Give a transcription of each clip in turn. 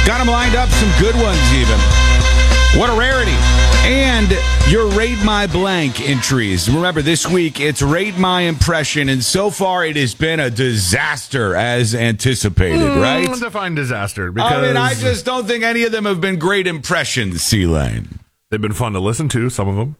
Got them lined up, some good ones even. What a rarity. And your Rate My Blank entries. Remember, this week it's Rate My Impression, and so far it has been a disaster as anticipated, right? Define disaster. Because I just don't think any of them have been great impressions, C-Lane. They've been fun to listen to, some of them.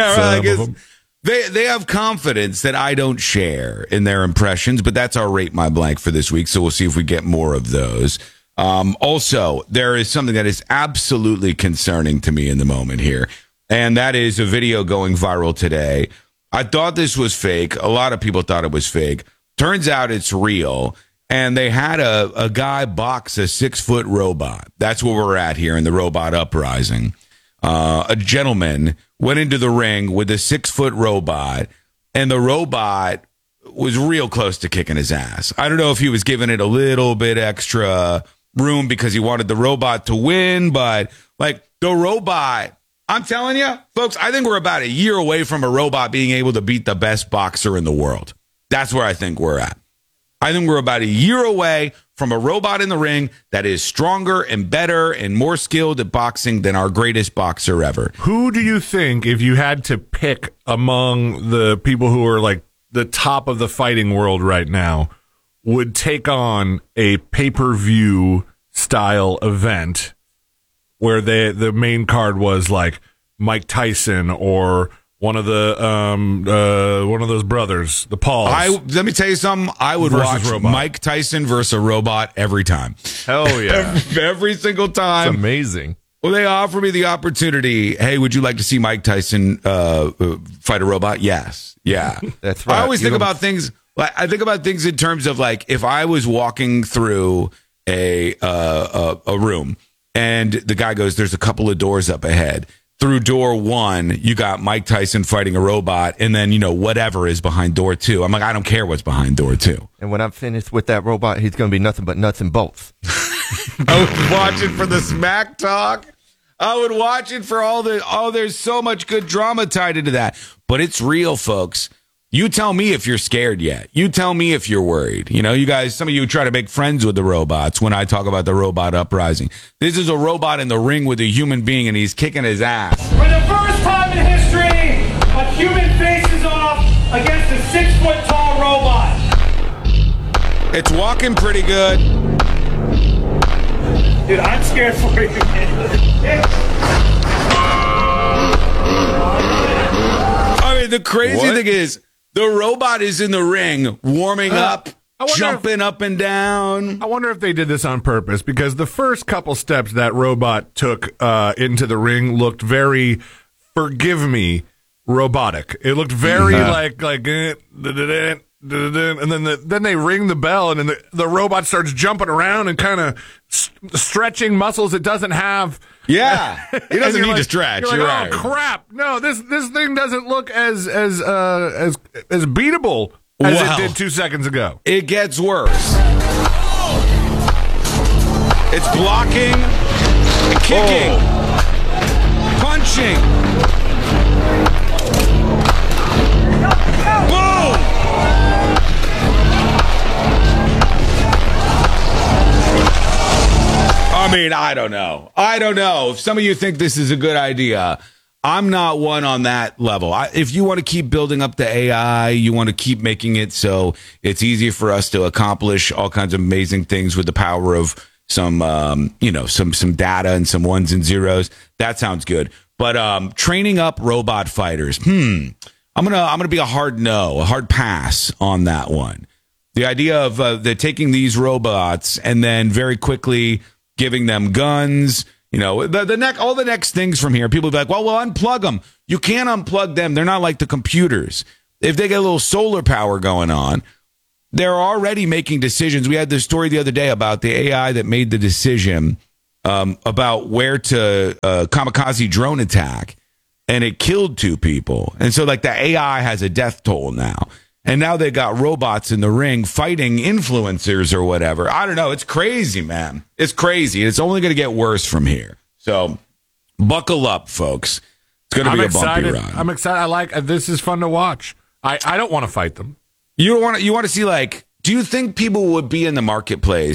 They have confidence that I don't share in their impressions, but that's our Rate My Blank for this week, so we'll see if we get more of those. Also, there is something that is absolutely concerning to me in the moment here, and that is a video going viral today. I thought this was fake. A lot of people thought it was fake. Turns out it's real, and they had a guy box a 6-foot robot. That's where we're at here in the robot uprising. A gentleman went into the ring with a 6-foot robot, and the robot was real close to kicking his ass. I don't know if he was giving it a little bit extra room because he wanted the robot to win, but like the robot, I'm telling you, folks, I think we're about a year away from a robot being able to beat the best boxer in the world. That's where I think we're at. I think we're about a year away from a robot in the ring that is stronger and better and more skilled at boxing than our greatest boxer ever. Who do you think, if you had to pick among the people who are like the top of the fighting world right now, would take on a pay-per-view style event where the main card was like Mike Tyson or one of those brothers, the Pauls? Let me tell you something. I would watch Mike Tyson versus a robot every time. Hell yeah. Every single time. It's amazing. Well, they offer me the opportunity. Hey, would you like to see Mike Tyson fight a robot? Yes. Yeah. That's right. I always think about things. I think about things in terms of like if I was walking through a room and the guy goes, "There's a couple of doors up ahead." Through door 1, you got Mike Tyson fighting a robot, and then, whatever is behind door 2. I'm like, I don't care what's behind door 2. And when I'm finished with that robot, he's going to be nothing but nuts and bolts. I would watch it for the smack talk. I would watch it for there's so much good drama tied into that. But it's real, folks. You tell me if you're scared yet. You tell me if you're worried. You guys, some of you try to make friends with the robots when I talk about the robot uprising. This is a robot in the ring with a human being, and he's kicking his ass. For the first time in history, a human faces off against a 6-foot-tall robot. It's walking pretty good. Dude, I'm scared for you. I mean, the crazy thing is, the robot is in the ring, warming up, jumping up and down. I wonder if they did this on purpose, because the first couple steps that robot took into the ring looked very, forgive me, robotic. It looked very like and then they ring the bell, and then the robot starts jumping around and kind of stretching muscles it doesn't have. Yeah, it doesn't need to stretch. You're like, oh crap! No, this thing doesn't look as beatable as it did 2 seconds ago. It gets worse. It's blocking, kicking, punching. Boom! I mean, I don't know. If some of you think this is a good idea, I'm not one on that level. If you want to keep building up the AI, you want to keep making it so it's easy for us to accomplish all kinds of amazing things with the power of some data and some ones and zeros. That sounds good. But training up robot fighters, I'm gonna be a hard pass on that one. The idea of taking these robots and then very quickly giving them guns, all the next things from here. People will be like, well, unplug them. You can't unplug them. They're not like the computers. If they get a little solar power going on, they're already making decisions. We had this story the other day about the AI that made the decision about where to kamikaze drone attack, and it killed 2 people. And so like the AI has a death toll now. And now they got robots in the ring fighting influencers or whatever. I don't know. It's crazy, man. It's crazy. It's only going to get worse from here. So buckle up, folks. It's going to be a bumpy ride. I'm excited. This is fun to watch. I don't want to fight them. You want to see, like, do you think people would be in the marketplace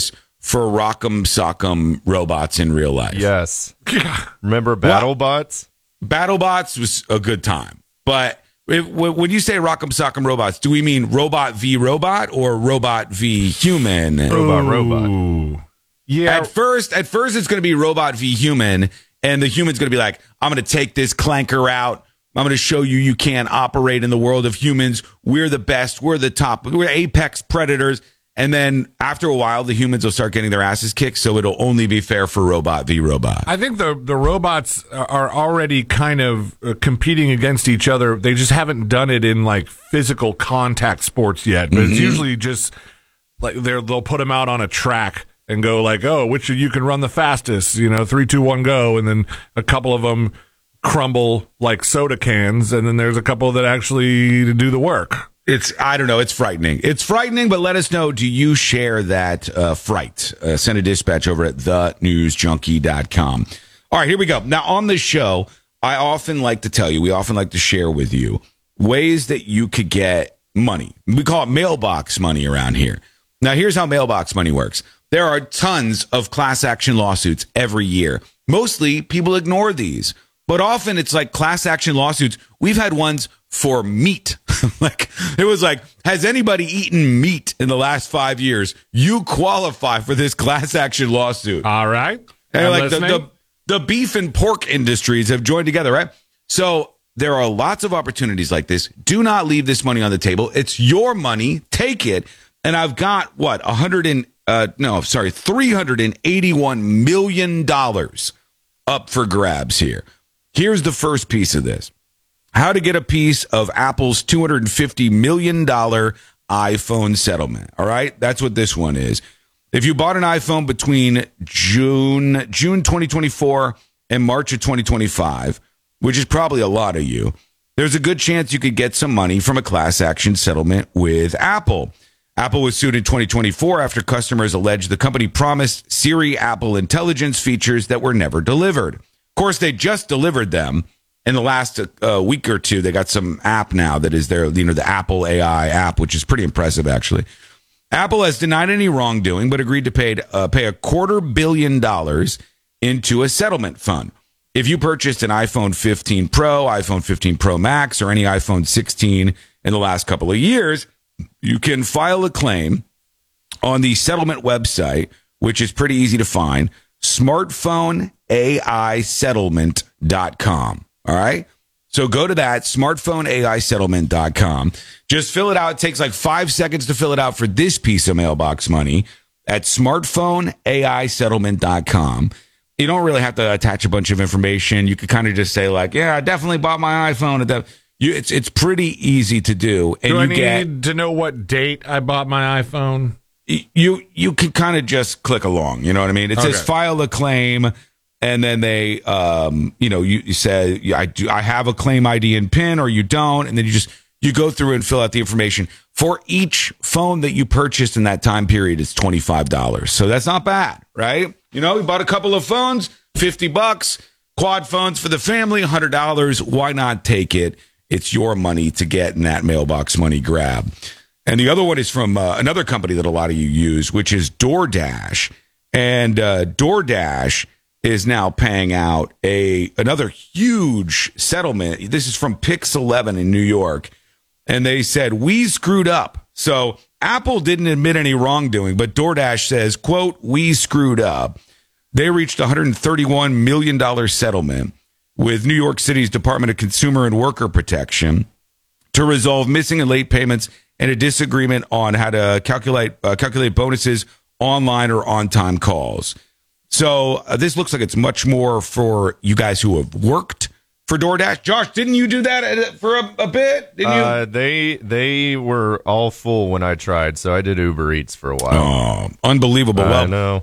for Rock'em Sock'em robots in real life. Yes. Remember BattleBots? BattleBots was a good time. But when you say Rock'em Sock'em robots, do we mean robot v robot or robot v human? Robot. Yeah. At first, it's going to be robot v human, and the human's going to be like, I'm going to take this clanker out. I'm going to show you can't operate in the world of humans. We're the best. We're the top. We're apex predators. And then after a while, the humans will start getting their asses kicked, so it'll only be fair for robot v robot. I think the robots are already kind of competing against each other. They just haven't done it in like physical contact sports yet. But it's usually just like they'll put them out on a track and go like, oh, which of you can run the fastest? 3, 2, 1, go. And then a couple of them crumble like soda cans, and then there's a couple that actually do the work. I don't know. It's frightening. It's frightening, but let us know. Do you share that fright? Send a dispatch over at thenewsjunkie.com. All right, here we go. Now, on the show, we often like to share with you ways that you could get money. We call it mailbox money around here. Now, here's how mailbox money works. There are tons of class action lawsuits every year. Mostly, people ignore these. But often it's like class action lawsuits. We've had ones for meat. Like it was like, has anybody eaten meat in the last 5 years? You qualify for this class action lawsuit. All right. And like the beef and pork industries have joined together, right? So there are lots of opportunities like this. Do not leave this money on the table. It's your money. Take it. And I've got $381 million up for grabs here. Here's the first piece of this. How to get a piece of Apple's $250 million iPhone settlement. All right? That's what this one is. If you bought an iPhone between June 2024 and March of 2025, which is probably a lot of you, there's a good chance you could get some money from a class action settlement with Apple. Apple was sued in 2024 after customers alleged the company promised Siri Apple Intelligence features that were never delivered. Of course, they just delivered them in the last week or two. They got some app now that is their, the Apple AI app, which is pretty impressive, actually. Apple has denied any wrongdoing, but agreed to pay $250 million into a settlement fund. If you purchased an iPhone 15 Pro, iPhone 15 Pro Max, or any iPhone 16 in the last couple of years, you can file a claim on the settlement website, which is pretty easy to find, smartphoneaisettlement.com. All right. So go to that, smartphoneaisettlement.com. Just fill it out. It takes like 5 seconds to fill it out for this piece of mailbox money at smartphoneaisettlement.com. You don't really have to attach a bunch of information. You could kind of just say like, yeah, I definitely bought my iPhone. It's pretty easy to do. And do I need to know what date I bought my iPhone? You can kind of just click along. You know what I mean? It says file a claim, and then they, you say I have a claim ID and PIN, or you don't, and then you go through and fill out the information. For each phone that you purchased in that time period, it's $25. So that's not bad, right? We bought a couple of phones, $50, quad phones for the family, $100. Why not take it? It's your money to get in that mailbox money grab. And the other one is from another company that a lot of you use, which is DoorDash. And DoorDash is now paying out another huge settlement. This is from Pix11 in New York. And they said, we screwed up. So Apple didn't admit any wrongdoing, but DoorDash says, quote, we screwed up. They reached a $131 million settlement with New York City's Department of Consumer and Worker Protection to resolve missing and late payments and a disagreement on how to calculate bonuses online or on-time calls. So this looks like it's much more for you guys who have worked for DoorDash. Josh, didn't you do that for a bit? Didn't you? They were all full when I tried, so I did Uber Eats for a while. Oh, unbelievable. I know.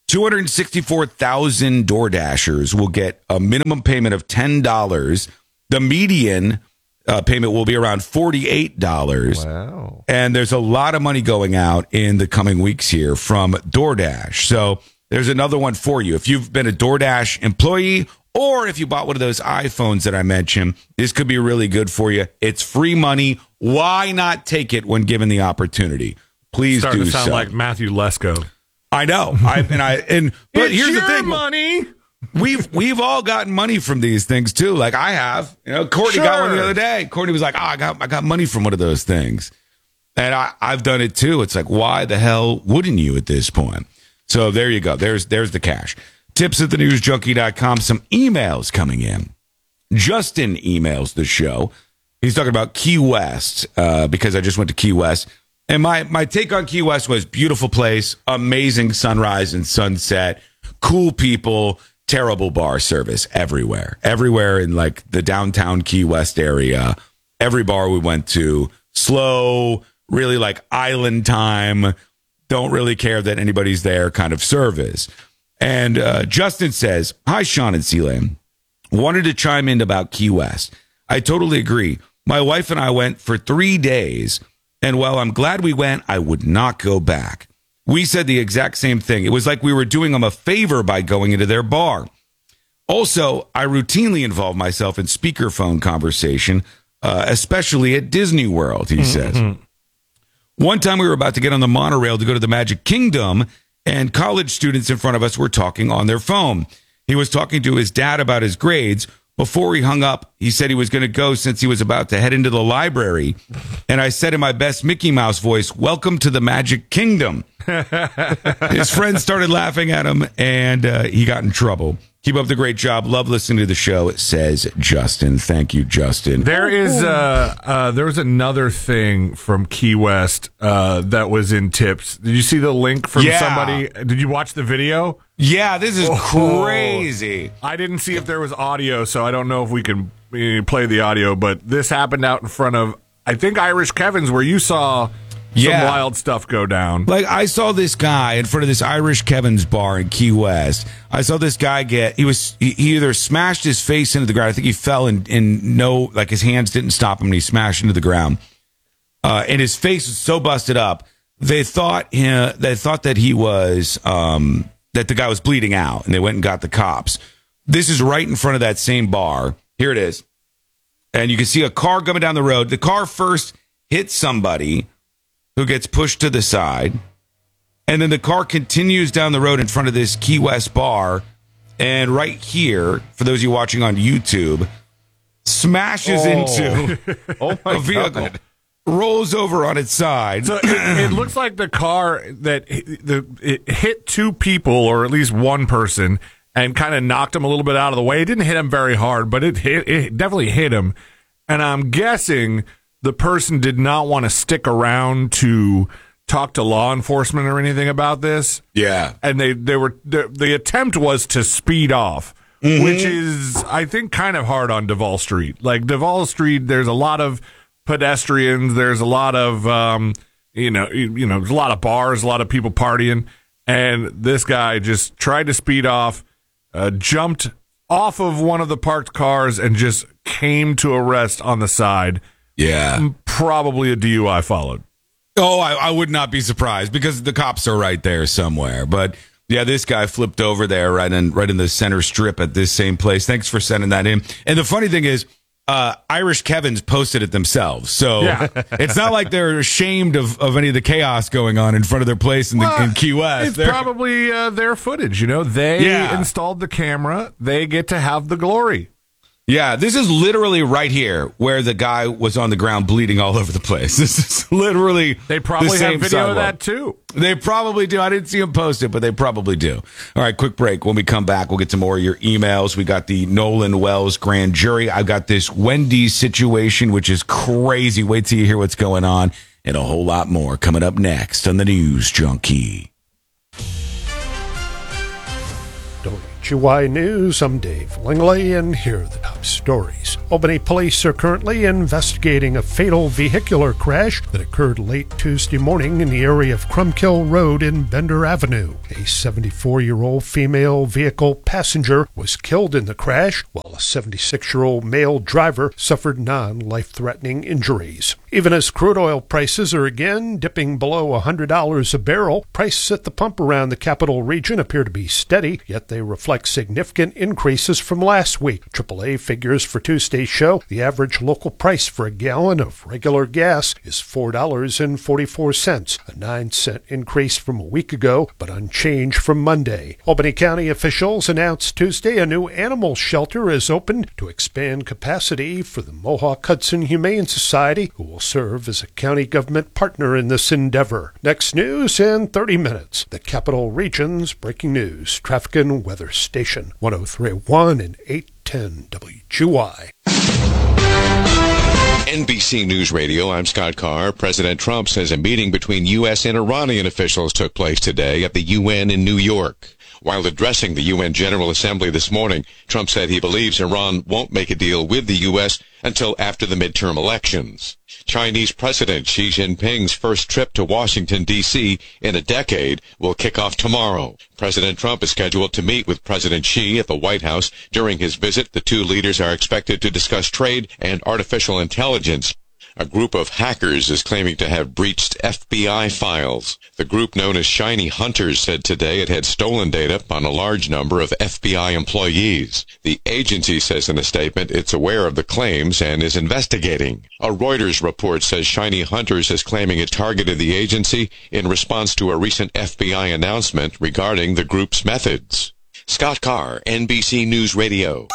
264,000 DoorDashers will get a minimum payment of $10. The median payment will be around $48. Wow. And there's a lot of money going out in the coming weeks here from DoorDash. So there's another one for you. If you've been a DoorDash employee, or if you bought one of those iPhones that I mentioned, this could be really good for you. It's free money. Why not take it when given the opportunity? Please Starting do to sound so. like Matthew Lesko. I know. But here's the thing. Money. We've all gotten money from these things too. Like I have. Courtney got one the other day. Courtney was like, I got money from one of those things. And I've done it too. It's like, why the hell wouldn't you at this point? So there you go. There's the cash. Tips@thenewsjunkie.com. Some emails coming in. Justin emails the show. He's talking about Key West because I just went to Key West. And my take on Key West was beautiful place, amazing sunrise and sunset, cool people, terrible bar service everywhere. Everywhere in like the downtown Key West area. Every bar we went to, slow, really like island time, don't really care that anybody's there kind of service. And Justin says, hi, Sean and C-Lane. Wanted to chime in about Key West. I totally agree. My wife and I went for 3 days, and while I'm glad we went, I would not go back. We said the exact same thing. It was like we were doing them a favor by going into their bar. Also, I routinely involve myself in speakerphone conversation, especially at Disney World, he says. One time we were about to get on the monorail to go to the Magic Kingdom, and college students in front of us were talking on their phone. He was talking to his dad about his grades. Before he hung up, he said he was going to go since he was about to head into the library. And I said in my best Mickey Mouse voice, welcome to the Magic Kingdom. His friends started laughing at him, and he got in trouble. Keep up the great job. Love listening to the show, says Justin. Thank you, Justin. There was another thing from Key West that was in tips. Did you see the link from somebody? Did you watch the video? Yeah, this is crazy. I didn't see if there was audio, so I don't know if we can play the audio, but this happened out in front of, I think, Irish Kevin's, where you saw some wild stuff go down. Like, I saw this guy in front of this Irish Kevin's bar in Key West. I saw this guy he either smashed his face into the ground. I think he fell and his hands didn't stop him and he smashed into the ground. And his face was so busted up. They thought that he was, that the guy was bleeding out, and they went and got the cops. This is right in front of that same bar. Here it is. And you can see a car coming down the road. The car first hits somebody who gets pushed to the side. And then the car continues down the road in front of this Key West bar. And right here, for those of you watching on YouTube, smashes into a vehicle. God. Rolls over on its side. So it looks like the car it hit two people, or at least one person, and kind of knocked him a little bit out of the way. It didn't hit him very hard, but it definitely hit him. And I'm guessing the person did not want to stick around to talk to law enforcement or anything about this. Yeah. And the attempt was to speed off, which is, I think, kind of hard on Duval Street. Like Duval Street, there's a lot of pedestrians, there's a lot of there's a lot of bars, a lot of people partying, and this guy just tried to speed off, jumped off of one of the parked cars and just came to a rest on the side. Yeah, probably a DUI followed. Oh, I would not be surprised, because the cops are right there somewhere. But yeah, this guy flipped over there right in the center strip at this same place. Thanks for sending that in. And the funny thing is, Irish Kevin's posted it themselves, so it's not like they're ashamed of any of the chaos going on in front of their place in Key West. It's probably their footage. They installed the camera. They get to have the glory. Yeah, this is literally right here where the guy was on the ground bleeding all over the place. This is literally They probably have video sidewalk. of that too. They probably do. I didn't see him post it, but they probably do. All right, quick break. When we come back, we'll get to more of your emails. We got the Nolan Wells grand jury. I've got this Wendy's situation, which is crazy. Wait till you hear what's going on, and a whole lot more coming up next on the News Junkie. WHY News, I'm Dave Langley, and here are the top stories. Albany police are currently investigating a fatal vehicular crash that occurred late Tuesday morning in the area of Crumbkill Road in Bender Avenue. A 74-year-old female vehicle passenger was killed in the crash, while a 76-year-old male driver suffered non-life-threatening injuries. Even as crude oil prices are again dipping below $100 a barrel, prices at the pump around the capital region appear to be steady, yet they reflect reflects significant increases from last week. AAA figures for Tuesday's show, the average local price for a gallon of regular gas is $4.44, a 9-cent increase from a week ago, but unchanged from Monday. Albany County officials announced Tuesday a new animal shelter is opened to expand capacity for the Mohawk Hudson Humane Society, who will serve as a county government partner in this endeavor. Next news in 30 minutes. The Capital Region's breaking news. Traffic and weather station 103.1 and 810 WGY. NBC News Radio, I'm Scott Carr. President Trump says a meeting between U.S. and Iranian officials took place today at the UN in New York. While addressing the UN General Assembly this morning, Trump said he believes Iran won't make a deal with the U.S. until after the midterm elections. Chinese President Xi Jinping's first trip to Washington, D.C. in a decade will kick off tomorrow. President Trump is scheduled to meet with President Xi at the White House. During his visit, the two leaders are expected to discuss trade and artificial intelligence. A group of hackers is claiming to have breached FBI files. The group known as Shiny Hunters said today it had stolen data on a large number of FBI employees. The agency says in a statement it's aware of the claims and is investigating. A Reuters report says Shiny Hunters is claiming it targeted the agency in response to a recent FBI announcement regarding the group's methods. Scott Carr, NBC News Radio.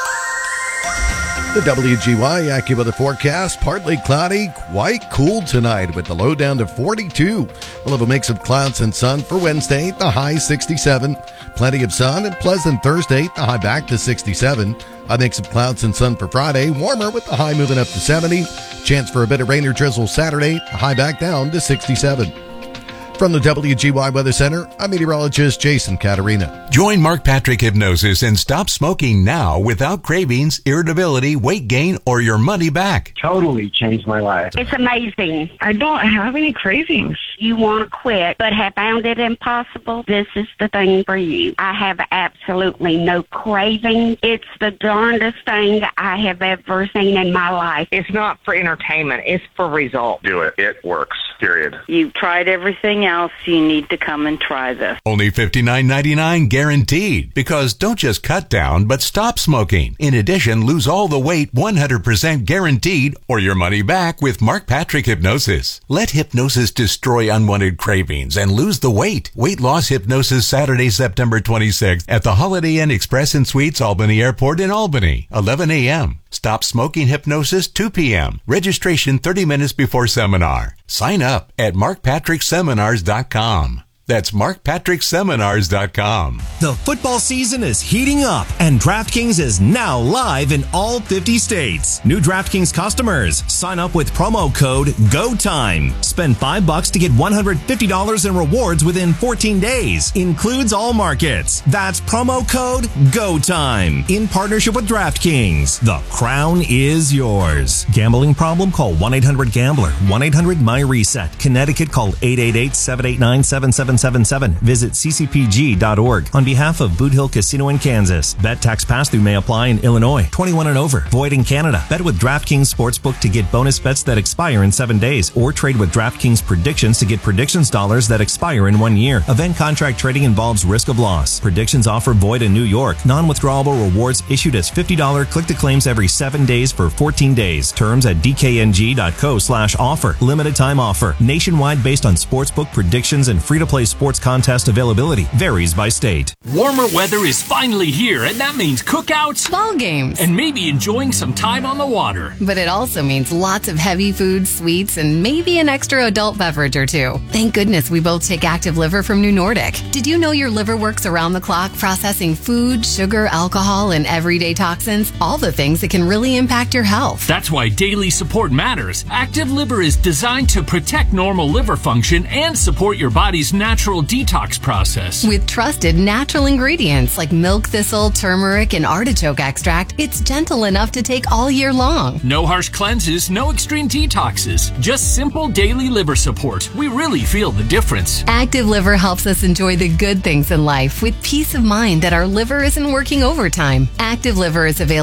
The WGY AccuWeather forecast, partly cloudy, quite cool tonight with the low down to 42. We'll have a mix of clouds and sun for Wednesday, the high 67. Plenty of sun and pleasant Thursday, the high back to 67. A mix of clouds and sun for Friday, warmer with the high moving up to 70. Chance for a bit of rain or drizzle Saturday, the high back down to 67. From the WGY Weather Center, I'm meteorologist Jason Caterina. Join Mark Patrick Hypnosis and stop smoking now without cravings, irritability, weight gain, or your money back. Totally changed my life. It's amazing. I don't have any cravings. You want to quit, but have found it impossible? This is the thing for you. I have absolutely no craving. It's the darndest thing I have ever seen in my life. It's not for entertainment. It's for results. Do it. It works. Period. You've tried everything else. You need to come and try this. Only $59.99 guaranteed. Because don't just cut down, but stop smoking. In addition, lose all the weight 100% guaranteed or your money back with Mark Patrick Hypnosis. Let hypnosis destroy unwanted cravings and lose the weight. Weight loss hypnosis Saturday, September 26th at the Holiday Inn Express and Suites Albany Airport in Albany, 11 a.m. Stop smoking hypnosis 2 p.m. Registration 30 minutes before seminar. Sign up at markpatrickseminars.com. That's markpatrickseminars.com. The football season is heating up, and DraftKings is now live in all 50 states. New DraftKings customers, sign up with promo code GOTIME. Spend $5 to get $150 in rewards within 14 days. Includes all markets. That's promo code GOTIME. In partnership with DraftKings. The crown is yours. Gambling problem? Call 1-800-GAMBLER. 1-800-MY-RESET. Connecticut, call 888-789-7777. Visit ccpg.org. On behalf of Boot Hill Casino in Kansas. Bet tax pass-through may apply in Illinois. 21 and over. Void in Canada. Bet with DraftKings Sportsbook to get bonus bets that expire in 7 days. Or trade with DraftKings Predictions to get predictions dollars that expire in 1 year. Event contract trading involves risk of loss. Predictions offer void in New York. Non-withdrawable rewards issued as $50 click-to-claims every 7 days for 14 days. Terms at dkng.co/offer. Limited time offer. Nationwide based on sportsbook predictions and free-to-play sports contest availability. Varies by state. Warmer weather is finally here, and that means cookouts, ball games, and maybe enjoying some time on the water. But it also means lots of heavy foods, sweets, and maybe an extra adult beverage or two. Thank goodness we both take Active Liver from New Nordic. Did you know your liver works around the clock processing food, sugar, alcohol, and everyday toxins? All the things that can really impact your health. That's why daily support matters. Active Liver is designed to protect normal liver function and support your body's natural detox process. With trusted natural ingredients like milk thistle, turmeric, and artichoke extract, it's gentle enough to take all year long. No harsh cleanses, no extreme detoxes. Just simple daily liver support. We really feel the difference. Active Liver helps us enjoy the good things in life with peace of mind that our liver isn't working overtime. Active Liver is available